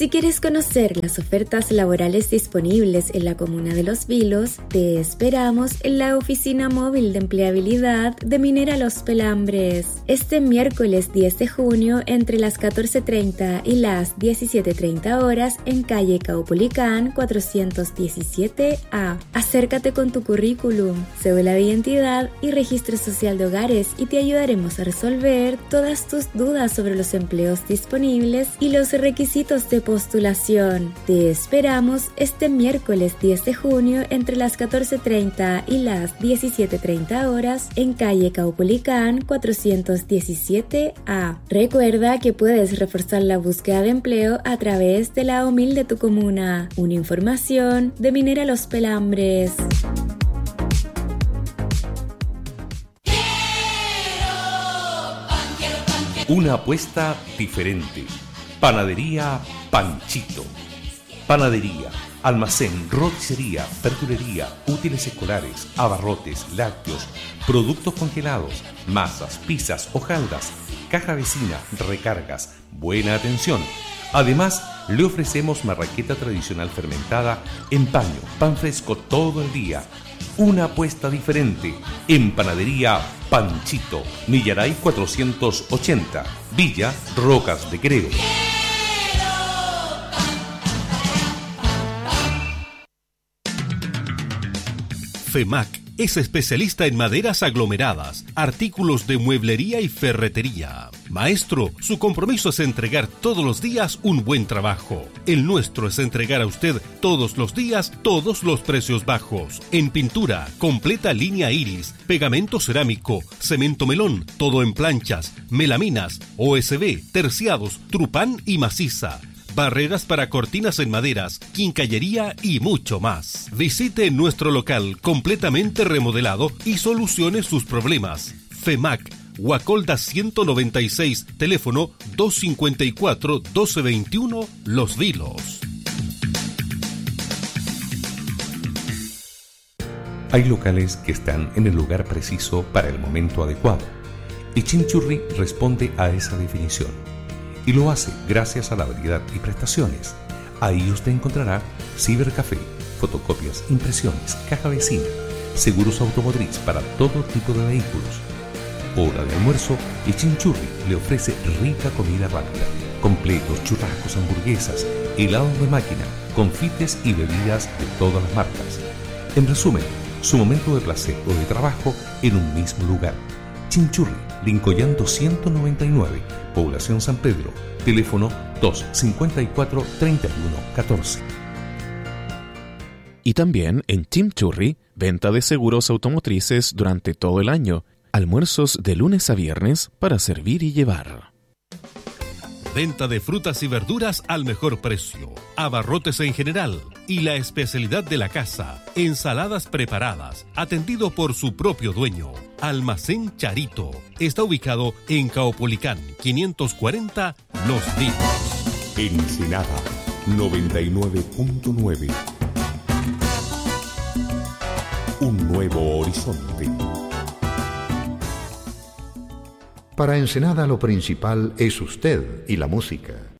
Si quieres conocer las ofertas laborales disponibles en la comuna de Los Vilos, te esperamos en la oficina móvil de empleabilidad de Minera Los Pelambres. Este miércoles 10 de junio, entre las 14:30 y las 17:30 horas, en calle Caupolicán 417A. Acércate con tu currículum, cédula de identidad y registro social de hogares y te ayudaremos a resolver todas tus dudas sobre los empleos disponibles y los requisitos de postulación. Te esperamos este miércoles 10 de junio entre las 14:30 y las 17:30 horas en calle Caupolicán 417A. Recuerda que puedes reforzar la búsqueda de empleo a través de la OMIL de tu comuna. Una información de Minera Los Pelambres. Una apuesta diferente. Panadería Panchito. Panadería, almacén, roticería, verdulería, útiles escolares, abarrotes, lácteos, productos congelados, masas, pizzas, hojaldas, caja vecina, recargas, buena atención. Además, le ofrecemos marraqueta tradicional fermentada en paño, pan fresco todo el día. Una apuesta diferente en Panadería Panchito, Millaray 480, Villa Rocas de Creo. FEMAC es especialista en maderas aglomeradas, artículos de mueblería y ferretería. Maestro, su compromiso es entregar todos los días un buen trabajo. El nuestro es entregar a usted todos los días todos los precios bajos. En pintura, completa línea iris, pegamento cerámico, cemento melón, todo en planchas, melaminas, OSB, terciados, trupán y maciza. Barreras para cortinas en maderas, quincallería y mucho más. Visite nuestro local completamente remodelado y solucione sus problemas. FEMAC, Guacolda 196, teléfono 254-1221, Los Vilos. Hay locales que están en el lugar preciso para el momento adecuado. Y Chimichurri responde a esa definición. Y lo hace gracias a la variedad y prestaciones. Ahí usted encontrará cibercafé, fotocopias, impresiones, caja vecina, seguros automotriz para todo tipo de vehículos. Hora de almuerzo y Chimichurri le ofrece rica comida rápida, completos, churrascos, hamburguesas, helados de máquina, confites y bebidas de todas las marcas. En resumen, su momento de placer o de trabajo en un mismo lugar. Chimichurri, Lincoyán 299, Población San Pedro, teléfono 254-3114. Y también en Chimichurri, venta de seguros automotrices durante todo el año, almuerzos de lunes a viernes para servir y llevar. Venta de frutas y verduras al mejor precio, abarrotes en general y la especialidad de la casa, ensaladas preparadas, atendido por su propio dueño. Almacén Charito está ubicado en Caupolicán 540, Los Vilos. Ensenada 99.9. Un nuevo horizonte. Para Ensenada lo principal es usted y la música.